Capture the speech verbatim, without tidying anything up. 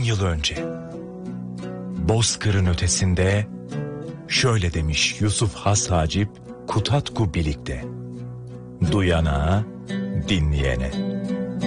yıl önce. Bozkır'ın ötesinde şöyle demiş Yusuf Has Hacip Kutatku Bilik'te. Duyana, dinleyene.